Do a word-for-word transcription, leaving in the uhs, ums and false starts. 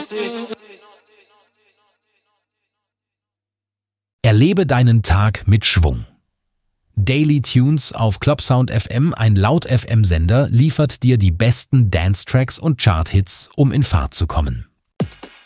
Erlebe deinen Tag mit Schwung. Daily Tunes auf Clubsound F M, ein Laut-F M-Sender, liefert dir die besten Dance-Tracks und Chart-Hits, um in Fahrt zu kommen.